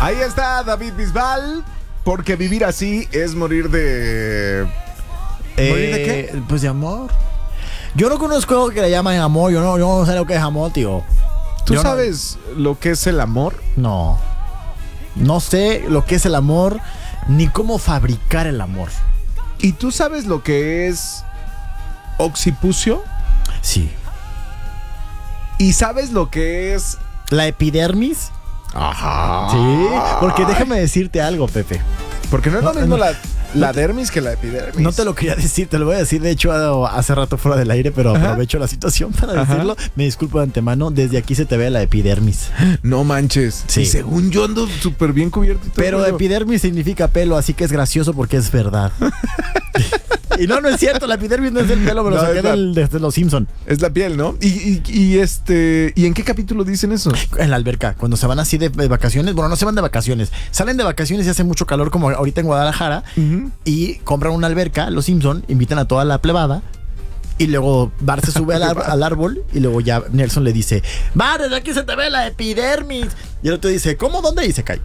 Ahí está David Bisbal, porque vivir así es morir de... ¿Morir de qué? Pues de amor. Yo no conozco algo que le llaman amor. Yo no sé lo que es amor, tío. ¿Tú Yo sabes lo que es el amor? No. No sé lo que es el amor, ni cómo fabricar el amor. ¿Y tú sabes lo que es occipucio? Sí. ¿Y sabes lo que es... ¿La epidermis? Ajá. Sí, porque déjame decirte algo, Pepe. Porque no es lo No, mismo no. la dermis que la epidermis. No te lo quería decir, te lo voy a decir, de hecho, hace rato fuera del aire, pero aprovecho la situación para decirlo. Me disculpo de antemano, desde aquí se te ve la epidermis. No manches. Sí. Y según yo ando súper bien cubierto. Y todo Pero el rollo. epidermis significa pelo, así que es gracioso porque es verdad. Y no es cierto, la epidermis no es el pelo, me lo No, saqué desde los Simpson. Es la piel, ¿no? ¿Y en qué capítulo dicen eso? En la alberca, cuando se van así de vacaciones, bueno, no se van de vacaciones, salen de vacaciones y hace mucho calor como ahorita en Guadalajara, y compran una alberca, los Simpson, invitan a toda la plebada, y luego Bart se sube al árbol, y luego ya Nelson le dice, Bart, desde aquí se te ve la epidermis. Y el otro dice, ¿cómo? ¿Dónde? Y se cae.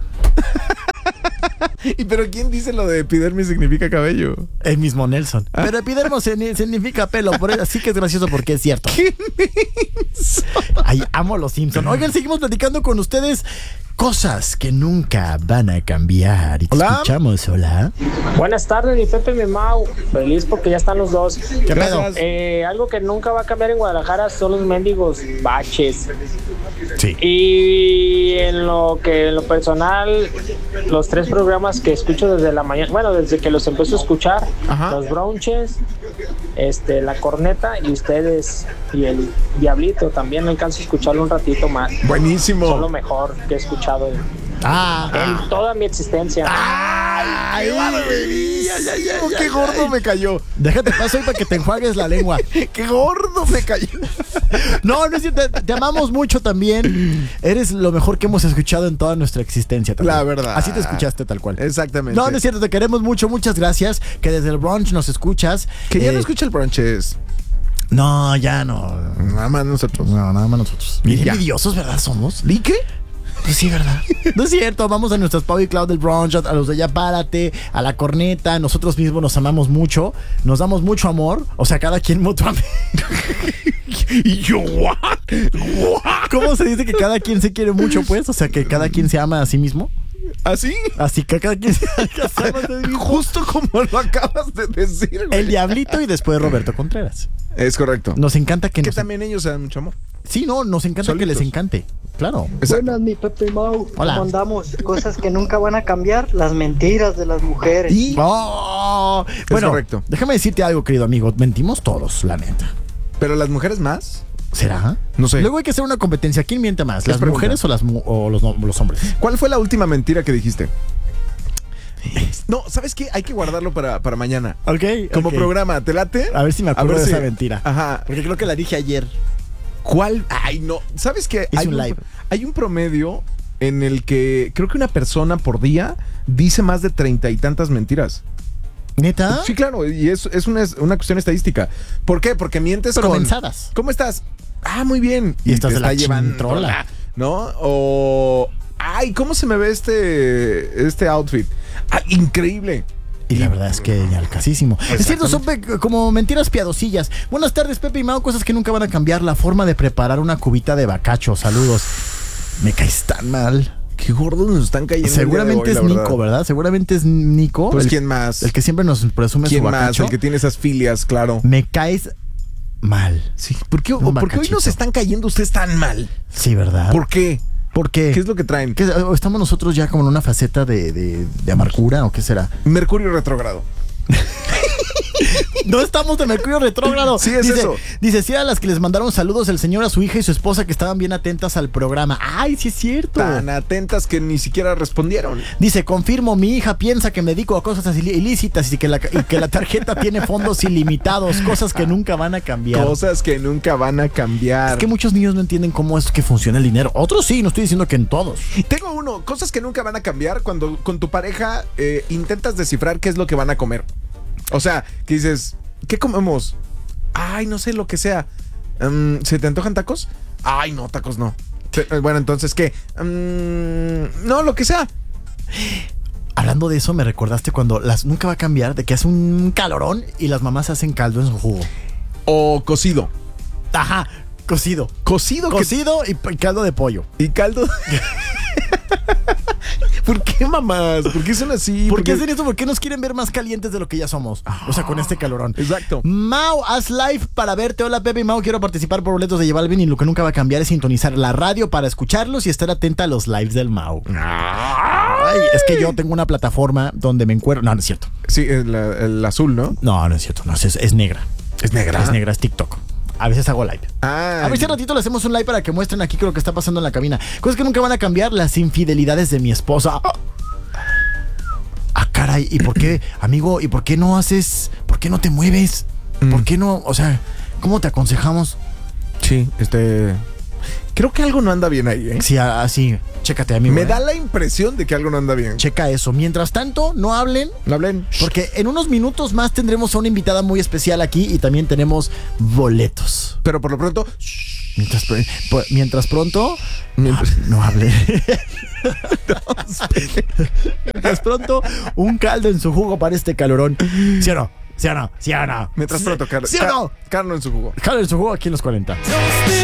¿Y pero quién dice lo de epidermis significa cabello? El mismo Nelson. Pero epidermo significa pelo, por eso, así que es gracioso porque es cierto. ¡Qué menso! Ay, amo los Simpson. Oigan, seguimos platicando con ustedes cosas que nunca van a cambiar. Y te Hola. escuchamos, hola. Buenas tardes, mi Pepe y mi Mau. Feliz porque ya están los dos. ¿Qué pedo? Algo que nunca va a cambiar en Guadalajara son los mendigos baches. Sí. Y en lo personal, los 3 programas que escucho desde la mañana, bueno, desde que los empiezo a escuchar, Ajá. los Bronches, la Corneta y ustedes y el Diablito, también alcanzo a escucharlo un ratito más. Buenísimo. Son lo mejor que he escuchado en toda mi existencia. ¡Ay, ¡Qué gordo me cayó! Déjate paso ahí para que te enjuagues la lengua. ¡Qué gordo me cayó! No es cierto, te amamos mucho también. Eres lo mejor que hemos escuchado en toda nuestra existencia también. La verdad. Así te escuchaste tal cual. Exactamente. No es cierto, te queremos mucho, muchas gracias. Que desde el brunch nos escuchas. Que ya no escucha el Bronches. No, ya no. Nada más nosotros. No, nada más nosotros. Y Bien ya. envidiosos, ¿verdad? Somos. ¿Y qué? Pues sí, ¿verdad? No es cierto, vamos a nuestras Pau y Cloud del brunch, a los de Ya Párate, a la Corneta, nosotros mismos nos amamos mucho, nos damos mucho amor, o sea, cada quien mutuamente. ¿Y yo what? ¿Cómo se dice que cada quien se quiere mucho, pues? O sea, que cada quien se ama a sí mismo. ¿Así? Así que cada quien se ama a sí mismo. Justo como lo acabas de decir, güey. El Diablito y después Roberto Contreras. Es correcto. Nos encanta que Que nos... también ellos se dan mucho amor. Sí, no, nos encanta que les Solitos. encante. Claro. Exacto. Buenas, mi Pepe y Mau. Hola. ¿Cómo andamos? Cosas que nunca van a cambiar, las mentiras de las mujeres. Y... Oh, bueno, correcto. déjame decirte algo, querido amigo. Mentimos todos, la neta. ¿Pero las mujeres más? ¿Será? No sé. Luego hay que hacer una competencia. ¿Quién miente más? ¿Las pregunta? mujeres o los hombres? ¿Cuál fue la última mentira que dijiste? No, ¿sabes qué? Hay que guardarlo para mañana. Ok. Como ok. programa, ¿te late? A ver si me acuerdo ver de si- esa mentira. Ajá. Porque creo que la dije ayer. ¿Cuál? Ay, no. ¿Sabes qué? Hice un live. Hay un promedio en el que creo que una persona por día dice más de 30 y tantas mentiras. ¿Neta? Sí, claro, y es una cuestión estadística. ¿Por qué? Porque mientes Comenzadas. ¿Cómo estás? Ah, muy bien. Y estás te de la está llevando, chintrola. ¿no? O... Ay, ¿cómo se me ve este outfit? Ah, increíble. Y la verdad es que al casísimo. Es cierto, son como mentiras piadosillas. Buenas tardes, Pepe y Mau. Cosas que nunca van a cambiar. La forma de preparar una cubita de bacacho. Saludos. Me caes tan mal. Qué gordos nos están cayendo. Seguramente el día es de hoy, la Nico, ¿verdad? Seguramente es Nico. Pues el, ¿quién más? el que siempre nos presume su ¿Quién más? bacacho. El que tiene esas filias, claro. Me caes mal. Sí. ¿Por qué Un hoy bacachito. nos están cayendo ustedes tan mal? Sí, ¿verdad? ¿Por qué? ¿Por qué? ¿Qué es lo que traen? ¿Qué- ¿Estamos nosotros ya como en una faceta de amargura o qué será? Mercurio retrógrado. No estamos de Mercurio retrógrado. Sí, es eso. Dice, sí, a las que les mandaron saludos el señor a su hija y su esposa que estaban bien atentas al programa. Ay, sí es cierto. Tan atentas que ni siquiera respondieron. Dice, confirmo, mi hija piensa que me dedico a cosas ilícitas y que la tarjeta tiene fondos ilimitados, cosas que nunca van a cambiar. Cosas que nunca van a cambiar. Es que muchos niños no entienden cómo es que funciona el dinero. Otros sí, no estoy diciendo que en todos. Tengo uno, cosas que nunca van a cambiar cuando con tu pareja intentas descifrar qué es lo que van a comer. O sea, que dices, ¿qué comemos? Ay, no sé, lo que sea. ¿Se te antojan tacos? Ay, no, tacos no. Bueno, entonces, ¿qué? No, lo que sea. Hablando de eso, me recordaste cuando nunca va a cambiar, de que hace un calorón y las mamás hacen caldo en su jugo. O cocido. Ajá, cocido. Cocido. Cocido y caldo de pollo. Y caldo. ¿Por qué, mamás? ¿Por qué son así? ¿Por qué hacen esto? ¿Por qué nos quieren ver más calientes de lo que ya somos? O sea, con este calorón. Exacto. Mau, haz live para verte. Hola, Pepe y Mau. Quiero participar por boletos de Llevar Bien y lo que nunca va a cambiar es sintonizar la radio para escucharlos y estar atenta a los lives del Mau. Ay, es que yo tengo una plataforma donde me encuentro. No, no es cierto. Sí, el azul, ¿no? No, no es cierto. No, es negra. Es negra. Es negra, es TikTok. A veces hago live. Ah, A ver si al ratito le hacemos un live para que muestren aquí lo que está pasando en la cabina. Cosas que nunca van a cambiar, las infidelidades de mi esposa. Ah, caray, ¿y por qué, amigo? ¿Y por qué no te mueves? ¿Por qué no? O sea, ¿cómo te aconsejamos? sí, creo que algo no anda bien ahí, ¿eh? Sí, así, chécate, amigo. Me da la impresión de que algo no anda bien. Checa eso. Mientras tanto, no hablen. No hablen. Porque en unos minutos más tendremos a una invitada muy especial aquí y también tenemos boletos. Pero por lo pronto. Mientras pronto, Mientras- no hable. Mientras pronto, un caldo en su jugo para este calorón. ¿Sí o no? ¿Sí o no? ¿Sí o no? Mientras pronto, Carlos. ¿Sí o no? Carlos en su jugo. Caldo en su jugo aquí en los 40.